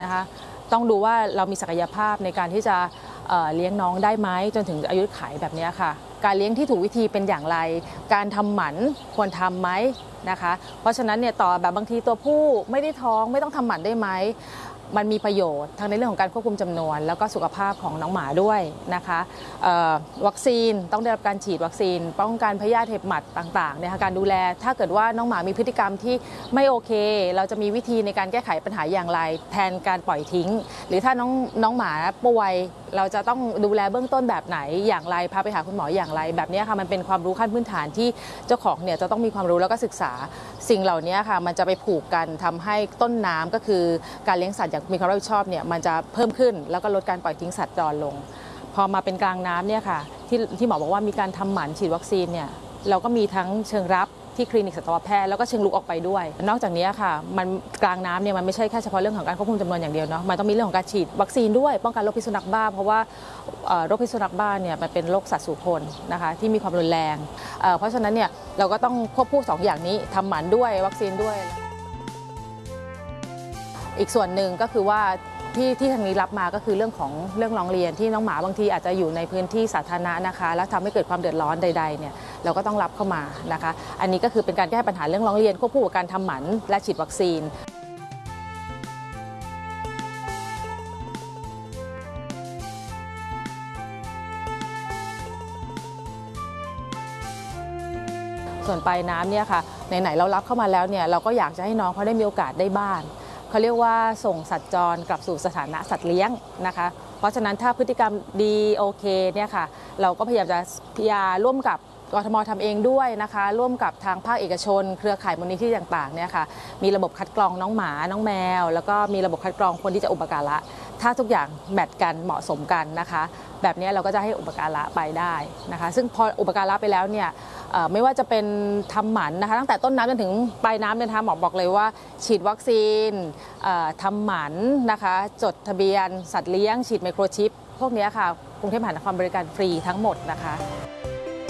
นะคะต้องดูว่าเรามีศักยภาพในการที่จะเลี้ยงน้องได้ไหมจนถึงอายุขัยแบบนี้ค่ะการเลี้ยงที่ถูกวิธีเป็นอย่างไรการทำหมันควรทำไหมนะคะเพราะฉะนั้นเนี่ยต่อแบบบางทีตัวผู้ไม่ได้ท้องไม่ต้องทำหมันได้ไหมมันมีประโยชน์ทั้งในเรื่องของการควบคุมจำนวนแล้วก็สุขภาพของน้องหมาด้วยนะคะวัคซีนต้องได้รับการฉีดวัคซีนป้องกันพยาธิเห็บหมัดต่างๆเนี่ยการดูแลถ้าเกิดว่าน้องหมามีพฤติกรรมที่ไม่โอเคเราจะมีวิธีในการแก้ไขปัญหาอย่างไรแทนการปล่อยทิ้งหรือถ้าน้องหมาป่วยเราจะต้องดูแลเบื้องต้นแบบไหนอย่างไรพาไปหาคุณหมออย่างไรแบบนี้ค่ะมันเป็นความรู้ขั้นพื้นฐานที่เจ้าของเนี่ยจะต้องมีความรู้แล้วก็ศึกษาสิ่งเหล่านี้ค่ะมันจะไปผูกกันทำให้ต้นน้ำก็คือการเลี้ยงสัตว์อย่างมีความรับผิดชอบเนี่ยมันจะเพิ่มขึ้นแล้วก็ลดการปล่อยทิ้งสัตว์จรลงพอมาเป็นกลางน้ำเนี่ยค่ะที่หมอบอกว่ามีการทำหมันฉีดวัคซีนเนี่ยเราก็มีทั้งเชิงรับที่คลินิกสัตวแพทย์แล้วก็เชิงลุกออกไปด้วยนอกจากนี้ค่ะมันกลางน้ำเนี่ยมันไม่ใช่แค่เฉพาะเรื่องของการควบคุมจำนวนอย่างเดียวเนาะมันต้องมีเรื่องของการฉีดวัคซีนด้วยป้องกันโรคพิษสุนัขบ้าเพราะว่าโรคพิษสุนัขบ้าเนี่ยมันเป็นโรคสัตว์สู่คนนะคะที่มีความรุนแรงเพราะฉะนั้นเนี่ยเราก็ต้องควบคู่2อย่างนี้ทำหมันด้วยวัคซีนด้วยอีกส่วนหนึ่งก็คือว่าที่ทางนี้รับมาก็คือเรื่องร้องเรียนที่น้องหมาบางทีอาจจะอยู่ในพื้นที่สาธารณะนะคะแล้วทำให้เกิดความเดือดร้อนใดๆเนี่ยเราก็ต้องรับเข้ามานะคะอันนี้ก็คือเป็นการแก้ปัญหาเรื่องร้องเรียนควบคู่กับการทำหมันและฉีดวัคซีนส่วนปลายน้ำเนี่ยค่ะไหนๆเรารับเข้ามาแล้วเนี่ยเราก็อยากจะให้น้องเขาได้มีโอกาสได้บ้านเขาเรียกว่าส่งสัตว์จรกลับสู่สถานะสัตว์เลี้ยงนะคะเพราะฉะนั้นถ้าพฤติกรรมดีโอเคเนี่ยค่ะเราก็พยายามจะร่วมกับกทมทำเองด้วยนะคะร่วมกับทางภาคเอกชนเครือข่ายมูลนิธิต่างๆเนี่ยค่ะมีระบบคัดกรองน้องหมาน้องแมวแล้วก็มีระบบคัดกรองคนที่จะอุปการะถ้าทุกอย่างแมทกันเหมาะสมกันนะคะแบบนี้เราก็จะให้อุปการะไปได้นะคะซึ่งพออุปการะไปแล้วเนี่ยไม่ว่าจะเป็นทำหมันนะคะตั้งแต่ต้นน้ำจนถึงปลายน้ำเนี่ยนะคะหมอบอกเลยว่าฉีดวัคซีนทำหมันนะคะจดทะเบียนสัตว์เลี้ยงฉีดไมโครชิปพวกนี้ค่ะกรุงเทพมหานครบริการฟรีทั้งหมดนะคะ